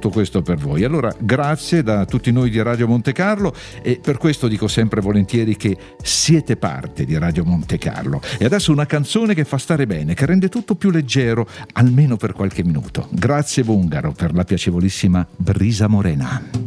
tutto questo per voi. Allora grazie da tutti noi di Radio Monte Carlo, e per questo dico sempre volentieri che siete parte di Radio Monte Carlo. E adesso una canzone che fa stare bene, che rende tutto più leggero, almeno per qualche minuto. Grazie Bungaro per la piacevolissima Brisa Morena.